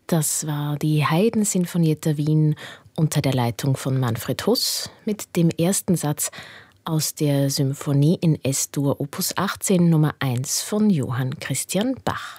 Das war die Haydn-Sinfonietta Wien unter der Leitung von Manfred Huss mit dem ersten Satz aus der Symphonie in S-Dur Opus 18 Nummer 1 von Johann Christian Bach.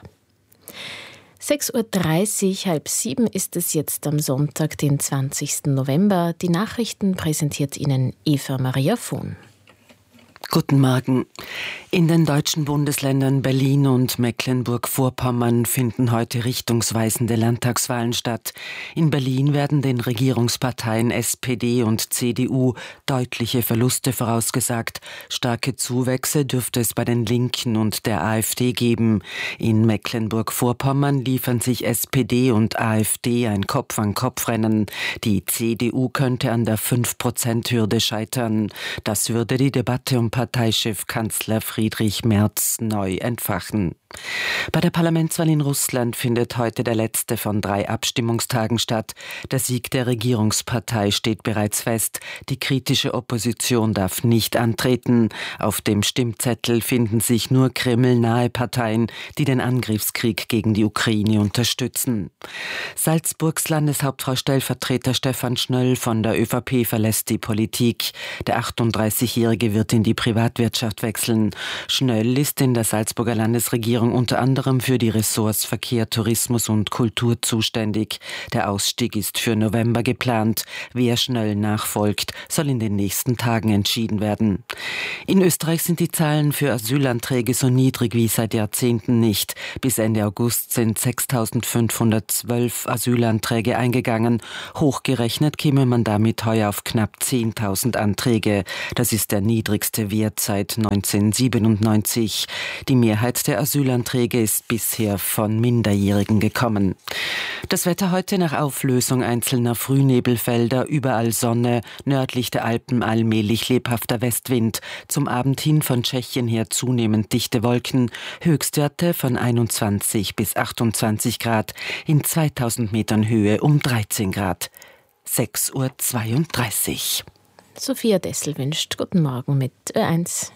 6.30 Uhr, halb 7 ist es jetzt am Sonntag, den 20. November. Die Nachrichten präsentiert Ihnen Eva Maria Vohn. Guten Morgen. In den deutschen Bundesländern Berlin und Mecklenburg-Vorpommern finden heute richtungsweisende Landtagswahlen statt. In Berlin werden den Regierungsparteien SPD und CDU deutliche Verluste vorausgesagt. Starke Zuwächse dürfte es bei den Linken und der AfD geben. In Mecklenburg-Vorpommern liefern sich SPD und AfD ein Kopf-an-Kopf-Rennen. Die CDU könnte an der 5%-Hürde scheitern. Das würde die Debatte um Parteichef Kanzler Friedrich Merz neu entfachen. Bei der Parlamentswahl in Russland findet heute der letzte von 3 Abstimmungstagen statt. Der Sieg der Regierungspartei steht bereits fest. Die kritische Opposition darf nicht antreten. Auf dem Stimmzettel finden sich nur kremlnahe Parteien, die den Angriffskrieg gegen die Ukraine unterstützen. Salzburgs Landeshauptfrau Stellvertreter Stefan Schnöll von der ÖVP verlässt die Politik. Der 38-Jährige wird in die Privatwirtschaft wechseln. Schnöll ist in der Salzburger Landesregierung unter anderem für die Ressorts Verkehr, Tourismus und Kultur zuständig. Der Ausstieg ist für November geplant. Wer Schnöll nachfolgt, soll in den nächsten Tagen entschieden werden. In Österreich sind die Zahlen für Asylanträge so niedrig wie seit Jahrzehnten nicht. Bis Ende August sind 6.512 Asylanträge eingegangen. Hochgerechnet käme man damit heuer auf knapp 10.000 Anträge. Das ist der niedrigste Wert seit 1997. Die Mehrheit der Asylanträge ist bisher von Minderjährigen gekommen. Das Wetter heute: nach Auflösung einzelner Frühnebelfelder, überall Sonne, nördlich der Alpen allmählich lebhafter Westwind. Zum Abend hin von Tschechien her zunehmend dichte Wolken, Höchstwerte von 21 bis 28 Grad, in 2000 Metern Höhe um 13 Grad. 6.32 Uhr. Sophia Dessel wünscht guten Morgen mit Ö1.